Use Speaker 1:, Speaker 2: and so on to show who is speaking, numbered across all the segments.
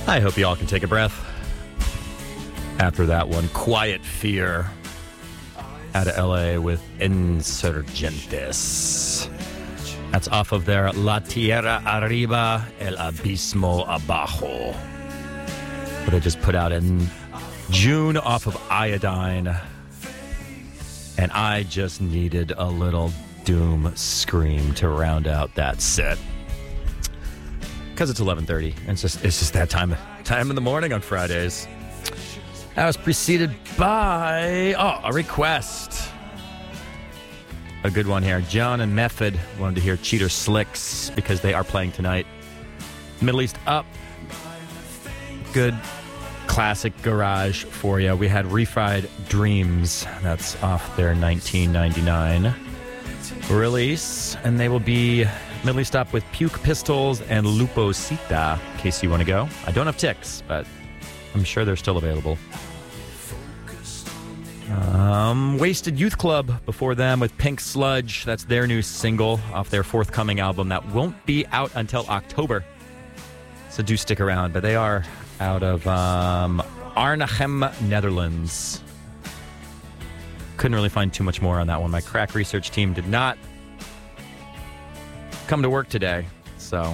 Speaker 1: I hope you all can take a breath after that one. Quiet Fear out of LA with Insurgentes. That's off of their La Tierra Arriba, El Abismo Abajo. But they just put out in June off of Iodine. And I just needed a little doom scream to round out that set. Because it's 11:30. It's just that time in the morning on Fridays. That was preceded by a request. A good one here. John and Method wanted to hear Cheater Slicks because they are playing tonight. Middle East Up. Good classic garage for you. We had Refried Dreams. That's off their 1999 release. And they will be Middle East Up with Puke Pistols and Luposita, in case you want to go. I don't have ticks, but I'm sure they're still available. Wasted Youth Club before them with Pink Sludge. That's their new single off their forthcoming album that won't be out until October. So do stick around. But they are out of Arnhem, Netherlands. Couldn't really find too much more on that one. My crack research team did not come to work today, so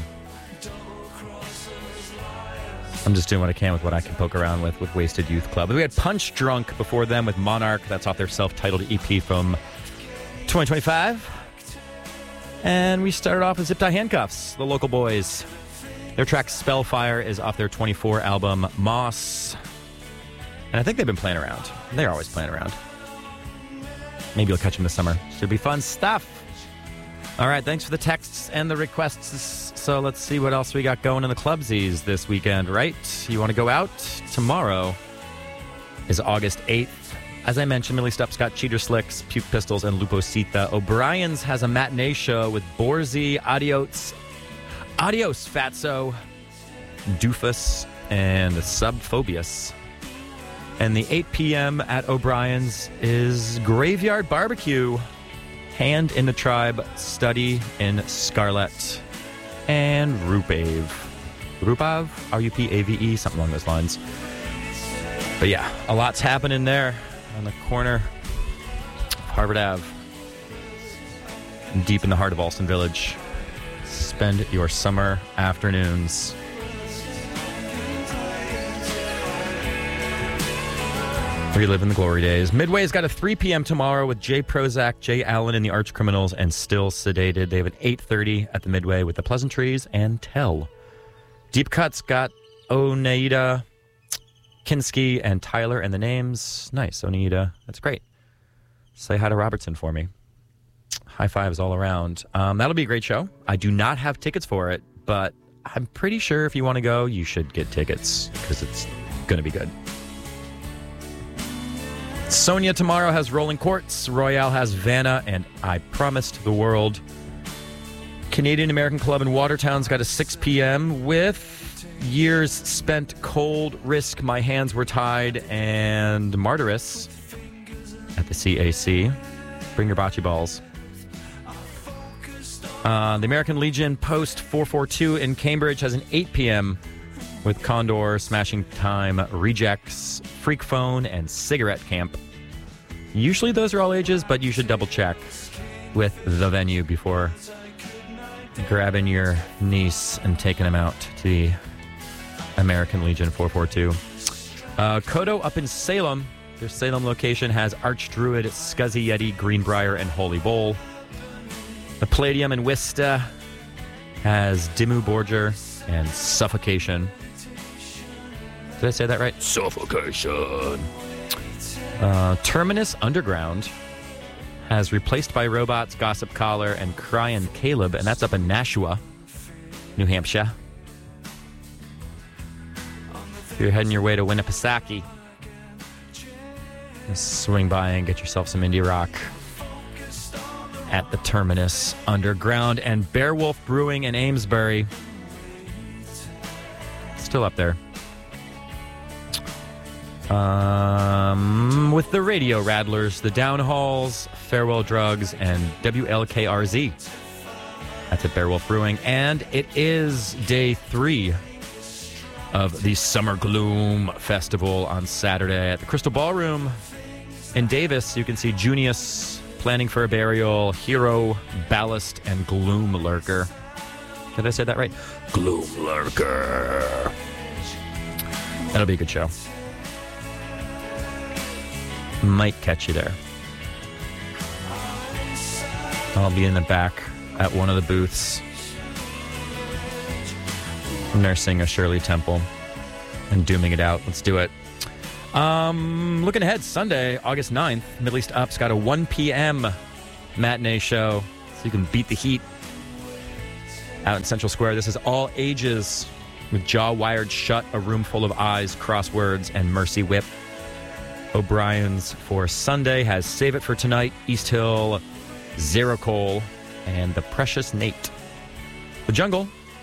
Speaker 1: I'm just doing what I can with what I can poke around with Wasted Youth Club. We had Punch Drunk before them with Monarch. That's off their self-titled EP from 2025. And we started off with Zip Tie Handcuffs, the local boys. Their track Spellfire is off their 24 album Moss. And I think they've been playing around. They're always playing around. Maybe you'll catch them this summer. Should be fun stuff. All right, thanks for the texts and the requests. So let's see what else we got going in the clubsies this weekend, right? You want to go out? Tomorrow is August 8th. As I mentioned, Middle East Up's got Cheater Slicks, Puke Pistols, and Luposita. O'Brien's has a matinee show with Borzy, Adios Fatso, Doofus, and Subphobius. And the 8 p.m. at O'Brien's is Graveyard Barbecue, Hand in the Tribe, Study in Scarlet, and Rupav, R-U-P-A-V-E, something along those lines. But yeah, a lot's happening there on the corner of Harvard Ave, deep in the heart of Alston Village. Spend your summer afternoons. Reliving the glory days. Midway's got a 3 p.m. tomorrow with Jay Prozac, Jay Allen, and the Arch Criminals, and Still Sedated. They have an 8:30 at the Midway with the Pleasantries and Tell. Deep Cut's got Oneida, Kinski, and Tyler and the names. Nice, Oneida. That's great. Say hi to Robertson for me. High fives all around. That'll be a great show. I do not have tickets for it, but I'm pretty sure if you want to go, you should get tickets because it's going to be good. Sonia tomorrow has Rolling Quartz. Royale has Vanna and I Promised the World. Canadian American Club in Watertown's got a 6 p.m. with Years Spent Cold, Risk, My Hands Were Tied, and Martyrus at the CAC. Bring your bocce balls. The American Legion Post 442 in Cambridge has an 8 p.m. with Condor, Smashing Time, Rejects, Freak Phone, and Cigarette Camp. Usually those are all ages, but you should double check with the venue before grabbing your niece and taking them out to the American Legion 442. Kodo up in Salem. Their Salem location has Archdruid, Scuzzy Yeti, Greenbrier, and Holy Bowl. The Palladium in Worcester has Dimmu Borgir and Suffocation. Did I say that right? Suffocation. Terminus Underground has Replaced by Robots, Gossip Collar, and Cryin' Caleb, and that's up in Nashua, New Hampshire. If you're heading your way to Winnipesaukee, swing by and get yourself some indie rock at the Terminus Underground. And Bearwolf Brewing in Amesbury, still up there. With the Radio Rattlers, the Downhalls, Farewell Drugs, and WLKRZ. That's at Bearwolf Brewing. And it is day 3 of the Summer Gloom Festival on Saturday at the Crystal Ballroom in Davis. You can see Junius, Planning for a Burial, Hero, Ballast, and Gloom Lurker. Did I say that right? Gloom Lurker. That'll be a good show. Might catch you there. I'll be in the back at one of the booths, nursing a Shirley Temple and dooming it out. Let's do it. Looking ahead, Sunday, August 9th, Middle East Up's got a 1 p.m. matinee show, so you can beat the heat out in Central Square. This is all ages with Jaw Wired Shut, A Room Full of Eyes, Crosswords, and Mercy Whip. O'Brien's for Sunday has Save It for Tonight, East Hill, Zero Coal, and The Precious Nate. The Jungle,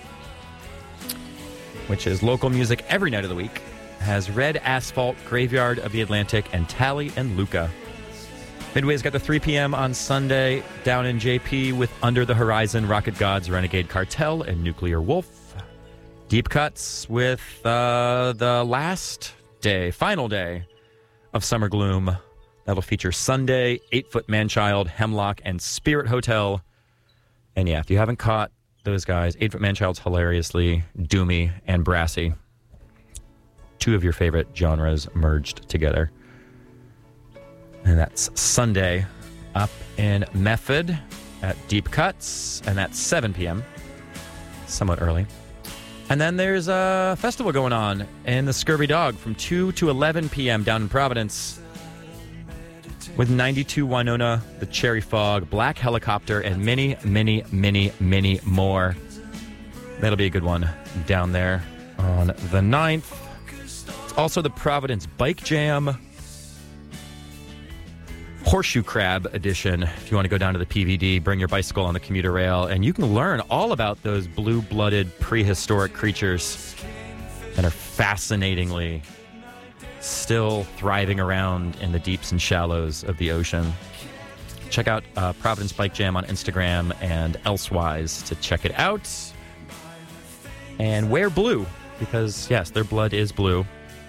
Speaker 1: which is local music every night of the week, has Red Asphalt, Graveyard of the Atlantic, and Tally and Luca. Midway's got the 3 p.m. on Sunday down in JP with Under the Horizon, Rocket Gods, Renegade Cartel, and Nuclear Wolf. Deep Cuts with the last day, final day of Summer Gloom. That'll feature Sunday, 8-Foot Manchild, Hemlock, and Spirit Hotel. And yeah, if you haven't caught those guys, 8-Foot Manchild's hilariously doomy and brassy. Two of your favorite genres merged together. And that's Sunday up in Method at Deep Cuts, and that's 7 p.m. Somewhat early. And then there's a festival going on in the Scurvy Dog from 2 to 11 p.m. down in Providence with 92 Winona, the Cherry Fog, Black Helicopter, and many, many, many, many more. That'll be a good one down there on the 9th. It's also the Providence Bike Jam Horseshoe Crab edition. If you want to go down to the PVD, bring your bicycle on the commuter rail, and you can learn all about those blue-blooded prehistoric creatures that are fascinatingly still thriving around in the deeps and shallows of the ocean. Check out Providence Bike Jam on Instagram and elsewise to check it out. And wear blue, because, yes, their blood is blue.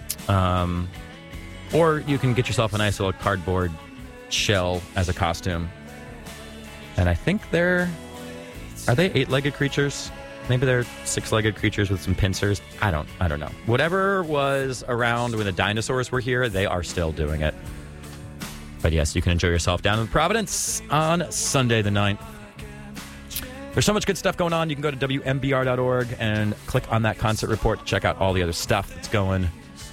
Speaker 1: Or you can get yourself a nice little cardboard shell as a costume. And I think are they 8-legged creatures? Maybe they're 6-legged creatures with some pincers. I don't know. Whatever was around when the dinosaurs were here, they are still doing it. But yes, you can enjoy yourself down in Providence on Sunday the 9th. There's so much good stuff going on. You can go to WMBR.org and click on that concert report to check out all the other stuff that's going.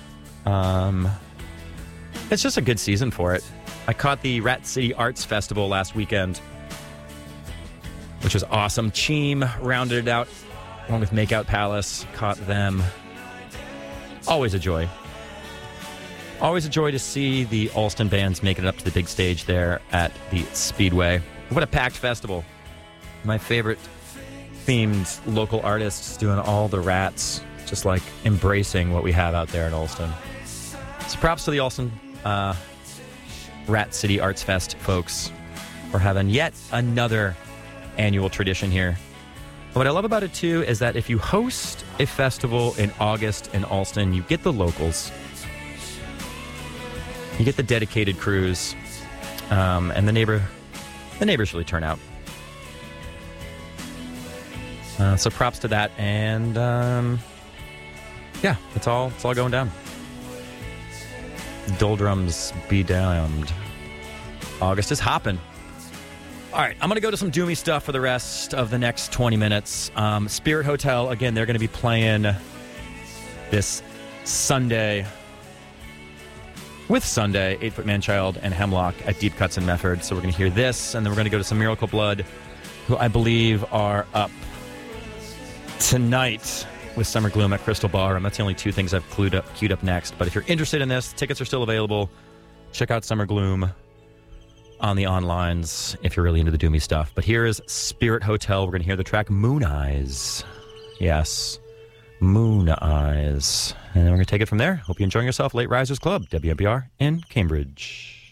Speaker 1: It's just a good season for it. I caught the Rat City Arts Festival last weekend, which was awesome. Cheem rounded it out along with Makeout Palace. Caught them. Always a joy. Always a joy to see the Alston bands making it up to the big stage there at the Speedway. What a packed festival. My favorite themed local artists doing all the rats, just like embracing what we have out there in Alston. So props to the Alston Rat City Arts Fest folks for having yet another annual tradition here. What I love about it too is that if you host a festival in August in Alston, you get the locals, you get the dedicated crews, and the neighbors really turn out. So props to that, and yeah, it's all going down. Doldrums be damned. August is hopping. All right, I'm going to go to some doomy stuff for the rest of the next 20 minutes. Spirit Hotel, again, they're going to be playing this Sunday with Sunday, 8-Foot Manchild and Hemlock at Deep Cuts in Mefford. So we're going to hear this, and then we're going to go to some Miracle Blood, who I believe are up tonight with Summer Gloom at Crystal Ballroom. That's the only two things I've queued up next. But if you're interested in this, tickets are still available. Check out Summer Gloom on the onlines if you're really into the doomy stuff. But here is Spirit Hotel. We're going to hear the track Moon Eyes. Yes, Moon Eyes. And then we're going to take it from there. Hope you're enjoying yourself. Late Risers Club, WNBR in Cambridge.